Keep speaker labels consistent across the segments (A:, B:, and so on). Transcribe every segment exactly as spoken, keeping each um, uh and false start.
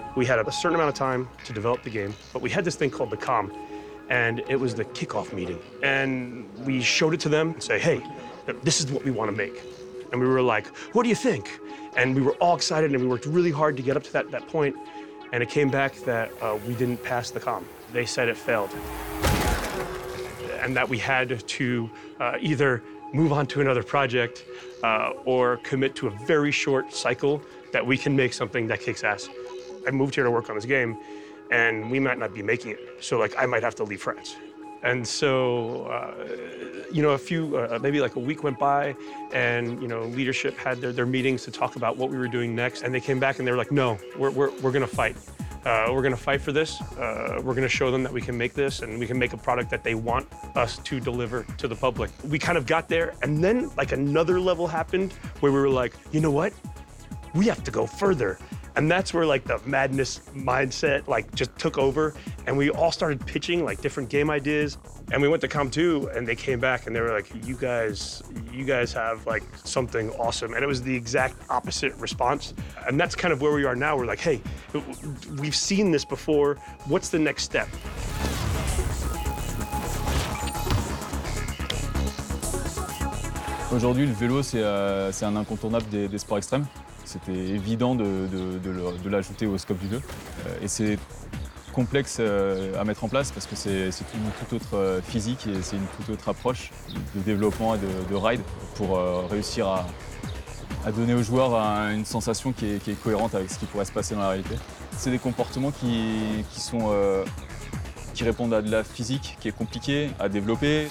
A: We had a certain amount of time to develop the game, but we had this thing called the com, and it was the kickoff meeting. And we showed it to them and say, hey, this is what we want to make. And we were like, what do you think? And we were all excited, and we worked really hard to get up to that, that point. And it came back that uh, we didn't pass the com. They said it failed. And that we had to uh, either move on to another project uh, or commit to a very short cycle that we can make something that kicks ass. I moved here to work on this game, and we might not be making it. So like, I might have to leave France. And so, uh, you know, a few, uh, maybe like a week went by, and, you know, leadership had their, their meetings to talk about what we were doing next. And they came back and they were like, no, we're, we're, we're gonna fight. Uh, we're gonna fight for this. Uh, we're gonna show them that we can make this, and we can make a product that they want us to deliver to the public. We kind of got there, and then like another level happened where we were like, you know what? We have to go further. And that's where like the madness mindset like just took over, and we all started pitching like different game ideas. And we went to Com two, and they came back and they were like, you guys, you guys have like something awesome. And it was the exact opposite response. And that's kind of where we are now. We're like, hey, we've seen this before. What's the next step?
B: Aujourd'hui, le vélo, c'est euh, un incontournable des, des sports extrêmes. C'était évident de, de, de, de l'ajouter au scope du jeu. Et c'est complexe à mettre en place parce que c'est une toute autre physique et c'est une toute autre approche de développement et de, de ride pour réussir à, à donner aux joueurs une sensation qui est, qui est cohérente avec ce qui pourrait se passer dans la réalité. C'est des comportements qui, qui, sont, euh, qui répondent à de la physique qui est compliquée à développer.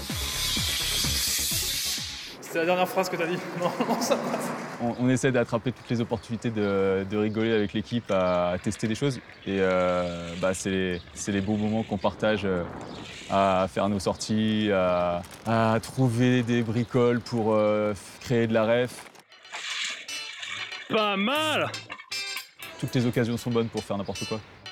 C: C'est la dernière phrase que tu as dit. Non, non, ça passe.
B: On, on essaie d'attraper toutes les opportunités de, de rigoler avec l'équipe, à, à tester des choses. Et euh, bah, c'est les, les beaux moments qu'on partage euh, à faire nos sorties, à, à trouver des bricoles pour euh, créer de la ref.
C: Pas mal!
B: Toutes les occasions sont bonnes pour faire n'importe quoi.